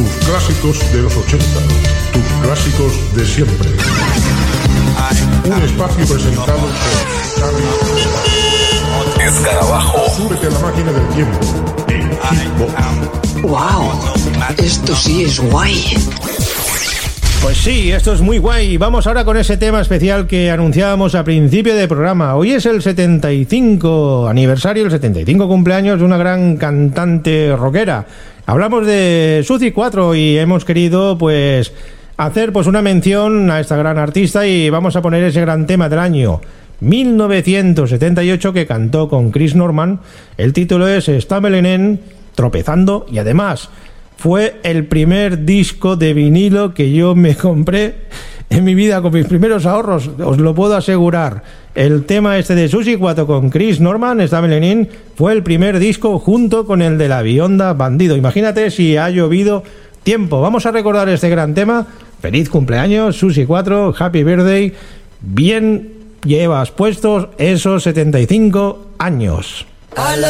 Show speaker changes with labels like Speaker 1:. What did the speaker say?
Speaker 1: Tus clásicos de los 80, tus clásicos de siempre. Un espacio presentado por Xavi
Speaker 2: Escarabajo.
Speaker 1: Súbete a la máquina del tiempo en Hitbox.
Speaker 3: ¡Wow! Esto sí es guay.
Speaker 4: Pues sí, esto es muy guay. Vamos ahora con ese tema especial que anunciábamos a principio de programa. Hoy es el 75 aniversario, el 75 cumpleaños de una gran cantante rockera. Hablamos de Suzy 4 y hemos querido pues hacer pues una mención a esta gran artista y vamos a poner ese gran tema del año 1978 que cantó con Chris Norman. El título es Stumbling In, tropezando, y además fue el primer disco de vinilo que yo me compré en mi vida con mis primeros ahorros, os lo puedo asegurar. El tema este de Suzy 4 con Chris Norman, Stumbling In, fue el primer disco junto con el de La Bionda Bandido. Imagínate si ha llovido tiempo. Vamos a recordar este gran tema. Feliz cumpleaños, Suzy 4, Happy Birthday. Bien llevas puestos esos 75 años.